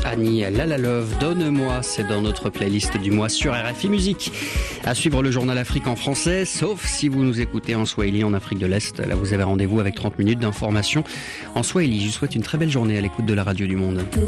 Annie Lalalove, Donne-moi, c'est dans notre playlist du mois sur RFI Musique. À suivre le journal Afrique en français, sauf si vous nous écoutez en Swahili en Afrique de l'Est. Là, vous avez rendez-vous avec 30 minutes d'information en Swahili. Je vous souhaite une très belle journée à l'écoute de la radio du Monde.